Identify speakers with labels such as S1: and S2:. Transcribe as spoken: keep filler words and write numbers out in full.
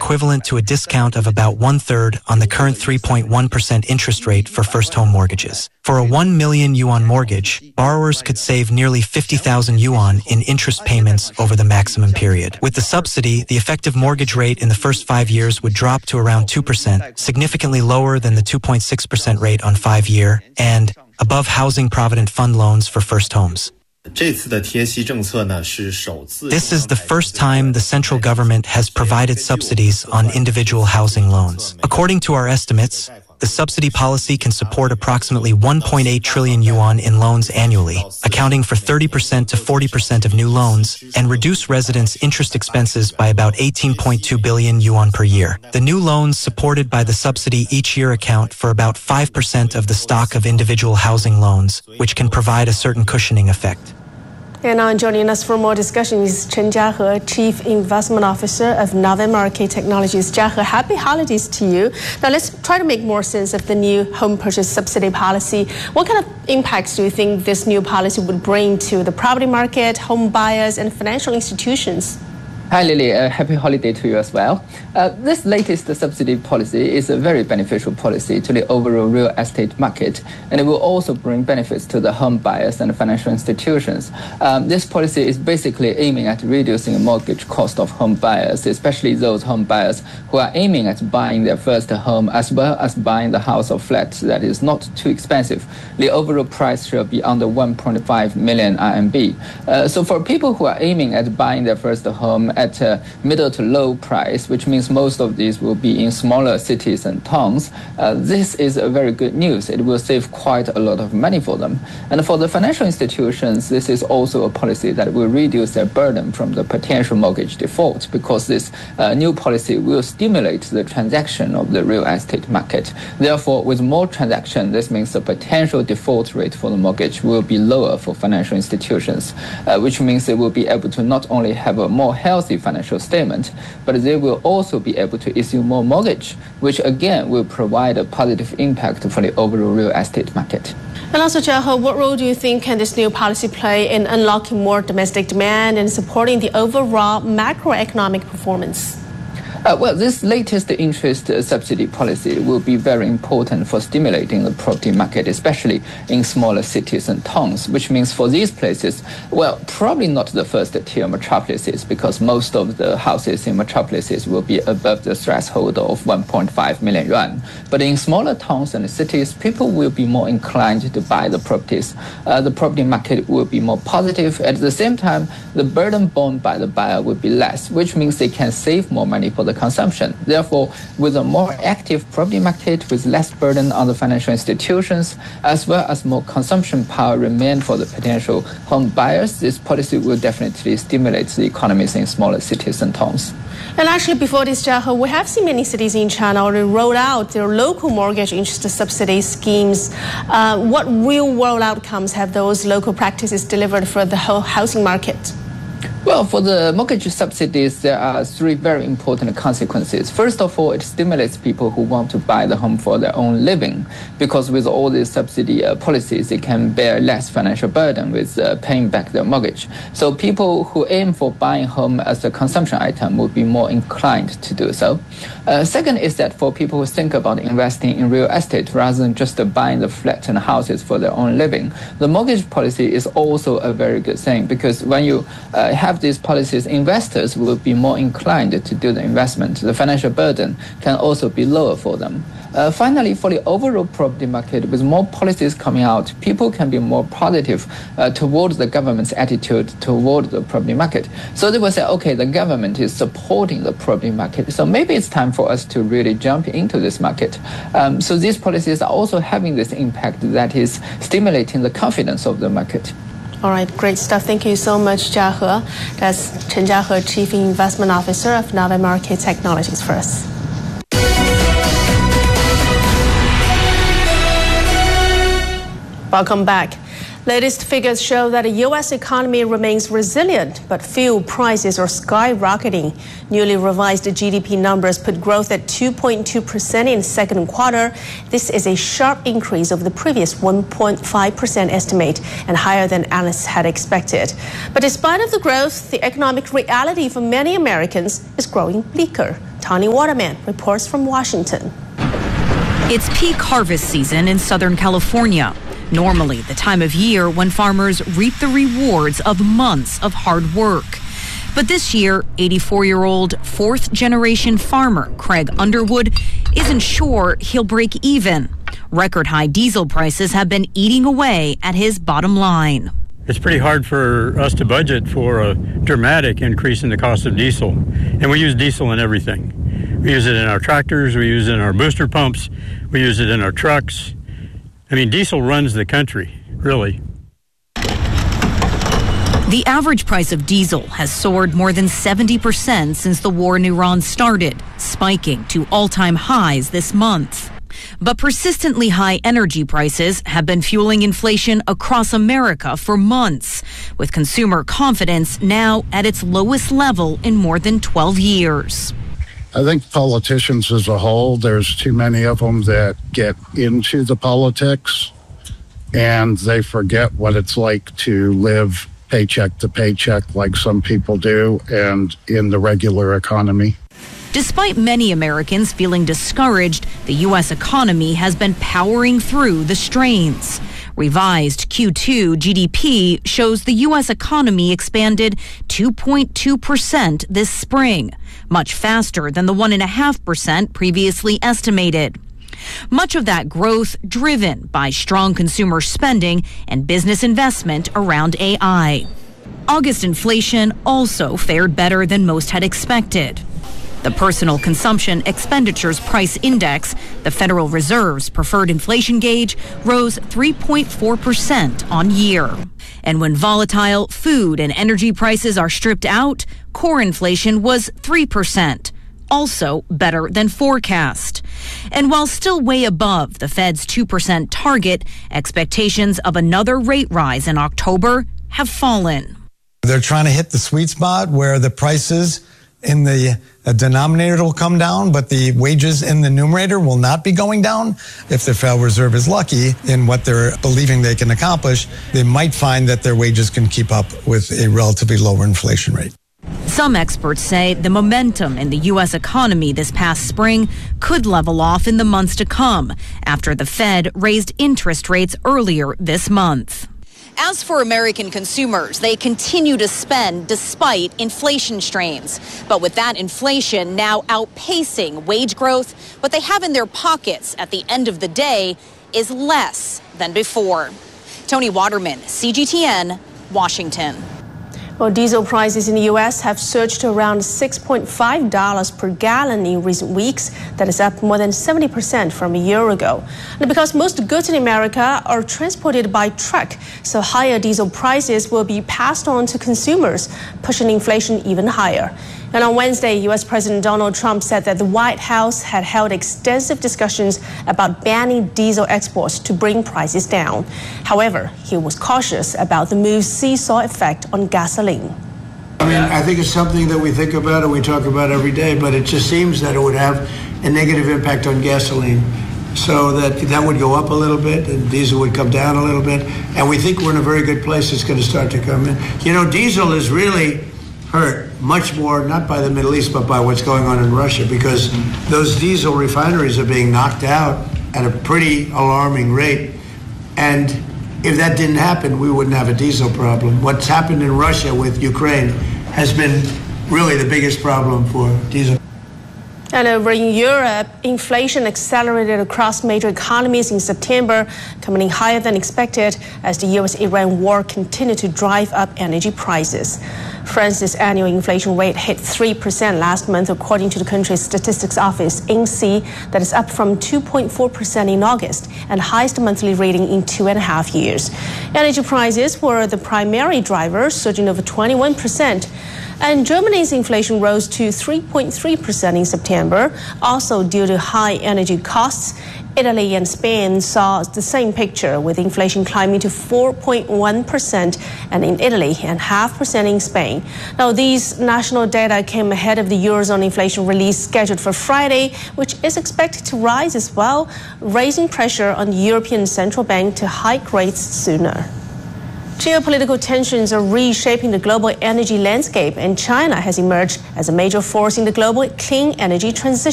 S1: equivalent to a discount of about one-third on the current three point one percent interest rate for first-home mortgages. For a one million yuan mortgage, borrowers could save nearly fifty thousand yuan in interest payments over the maximum period. With the subsidy, the effective mortgage rate in the first five years would drop to around two percent, significantly lower than the two point six percent rate on five-year and above Housing Provident Fund loans for first homes. This is the first time the central government has provided subsidies on individual housing loans. According to our estimates, the subsidy policy can support approximately one point eight trillion yuan in loans annually, accounting for thirty percent to forty percent of new loans, and reduce residents' interest expenses by about eighteen point two billion yuan per year. The new loans supported by the subsidy each year account for about five percent of the stock of individual housing loans, which can provide a certain cushioning effect.
S2: And now joining us for more discussion is Chen Jiahe, Chief Investment Officer of Novem Arcade Technologies. Jiahe, happy holidays to you. Now let's try to make more sense of the new home purchase subsidy policy. What kind of impacts do you think this new policy would bring to the property market, home buyers, and financial institutions?
S3: Hi Lily, uh, happy holiday to you as well. Uh, this latest subsidy policy is a very beneficial policy to the overall real estate market, and it will also bring benefits to the home buyers and financial institutions. Um, this policy is basically aiming at reducing the mortgage cost of home buyers, especially those home buyers who are aiming at buying their first home as well as buying the house or flat that is not too expensive. The overall price shall be under one point five million R M B. Uh, so for people who are aiming at buying their first home at a middle to low price, which means most of these will be in smaller cities and towns, uh, this is a very good news. It will save quite a lot of money for them. And for the financial institutions, this is also a policy that will reduce their burden from the potential mortgage default, because this uh, new policy will stimulate the transaction of the real estate market. Therefore, with more transaction, this means the potential default rate for the mortgage will be lower for financial institutions, uh, which means they will be able to not only have a more healthy financial statement, but they will also be able to issue more mortgage, which again will provide a positive impact for the overall real estate market.
S2: And also, Jiahe, what role do you think can this new policy play in unlocking more domestic demand and supporting the overall macroeconomic performance?
S3: Uh, well, this latest interest uh, subsidy policy will be very important for stimulating the property market, especially in smaller cities and towns, which means for these places, well, probably not the first tier metropolises, because most of the houses in metropolises will be above the threshold of one point five million yuan. But in smaller towns and cities, people will be more inclined to buy the properties. Uh, the property market will be more positive. At the same time, the burden borne by the buyer will be less, which means they can save more money for the consumption. Therefore, with a more active property market with less burden on the financial institutions, as well as more consumption power remain for the potential home buyers, this policy will definitely stimulate the economies in smaller cities and towns.
S2: And actually, before this, Jiahe, we have seen many cities in China already roll out their local mortgage interest subsidy schemes. Uh, what real-world outcomes have those local practices delivered for the whole housing market?
S3: Well, for the mortgage subsidies, there are three very important consequences. First of all, it stimulates people who want to buy the home for their own living, because with all these subsidy uh, policies, they can bear less financial burden with uh, paying back their mortgage. So people who aim for buying home as a consumption item would be more inclined to do so. Uh, second is that for people who think about investing in real estate rather than just uh, buying the flat and houses for their own living, the mortgage policy is also a very good thing, because when you uh, have these policies, investors will be more inclined to do the investment. The financial burden can also be lower for them. Uh, finally, for the overall property market, with more policies coming out, people can be more positive uh, towards the government's attitude toward the property market. So they will say, okay, the government is supporting the property market, so maybe it's time for us to really jump into this market. Um, so these policies are also having this impact that is stimulating the confidence of the market.
S2: All right, great stuff. Thank you so much, Jiahe. That's Chen Jiahe, Chief Investment Officer of Novem Arcade Technologies for us. Welcome back. Latest figures show that the U S economy remains resilient, but fuel prices are skyrocketing. Newly revised G D P numbers put growth at two point two percent in the second quarter. This is a sharp increase over the previous one point five percent estimate and higher than analysts had expected. But despite of the growth, the economic reality for many Americans is growing bleaker. Tony Waterman reports from Washington.
S4: It's peak harvest season in Southern California. Normally the time of year when farmers reap the rewards of months of hard work. But this year, eighty-four-year-old fourth-generation farmer Craig Underwood isn't sure he'll break even. Record high diesel prices have been eating away at his bottom line.
S5: It's pretty hard for us to budget for a dramatic increase in the cost of diesel. And we use diesel in everything. We use it in our tractors, we use it in our booster pumps, we use it in our trucks. I mean, diesel runs the country, really.
S4: The average price of diesel has soared more than seventy percent since the war in Iran started, spiking to all-time highs this month. But persistently high energy prices have been fueling inflation across America for months, with consumer confidence now at its lowest level in more than twelve years.
S6: I think politicians as a whole, there's too many of them that get into the politics and they forget what it's like to live paycheck to paycheck like some people do and in the regular economy.
S4: Despite many Americans feeling discouraged, the U S economy has been powering through the strains. Revised Q two G D P shows the U S economy expanded two point two percent this spring, much faster than the one point five percent previously estimated. Much of that growth driven by strong consumer spending and business investment around A I. August inflation also fared better than most had expected. The Personal Consumption Expenditures Price Index, the Federal Reserve's preferred inflation gauge, rose three point four percent on year. And when volatile food and energy prices are stripped out, core inflation was three percent, also better than forecast. And while still way above the Fed's two percent target, expectations of another rate rise in October have fallen.
S7: They're trying to hit the sweet spot where the prices in the denominator will come down, but the wages in the numerator will not be going down. If the Federal Reserve is lucky in what they're believing they can accomplish, they might find that their wages can keep up with a relatively lower inflation rate.
S4: Some experts say the momentum in the U S economy this past spring could level off in the months to come after the Fed raised interest rates earlier this month. As for American consumers, they continue to spend despite inflation strains. But with that inflation now outpacing wage growth, what they have in their pockets at the end of the day is less than before. Tony Waterman, C G T N, Washington.
S2: Well, diesel prices in the U S have surged to around six point five dollars per gallon in recent weeks. That is up more than seventy percent from a year ago. And because most goods in America are transported by truck, so higher diesel prices will be passed on to consumers, pushing inflation even higher. And on Wednesday, U S President Donald Trump said that the White House had held extensive discussions about banning diesel exports to bring prices down. However, he was cautious about the move's seesaw effect on gasoline.
S8: I mean, I think it's something that we think about and we talk about every day, but it just seems that it would have a negative impact on gasoline. So that that would go up a little bit and diesel would come down a little bit. And we think we're in a very good place. It's going to start to come in. You know, diesel is really hurt much more, not by the Middle East, but by what's going on in Russia, because those diesel refineries are being knocked out at a pretty alarming rate. And if that didn't happen, we wouldn't have a diesel problem. What's happened in Russia with Ukraine has been really the biggest problem for diesel.
S2: And over in Europe, inflation accelerated across major economies in September, coming in higher than expected as the U S Iran war continued to drive up energy prices. France's annual inflation rate hit three percent last month, according to the country's statistics office, I N S E E. That is up from two point four percent in August and highest monthly reading in two and a half years. Energy prices were the primary driver, surging over twenty-one percent. And Germany's inflation rose to three point three percent in September, also due to high energy costs. Italy and Spain saw the same picture, with inflation climbing to four point one percent and in Italy and half percent in Spain. Now, these national data came ahead of the Eurozone inflation release scheduled for Friday, which is expected to rise as well, raising pressure on the European Central Bank to hike rates sooner. Geopolitical tensions are reshaping the global energy landscape, and China has emerged as a major force in the global clean energy transition.